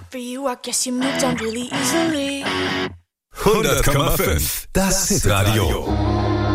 For you, I guess you moved on really easily. 100,5. Das Hitradio.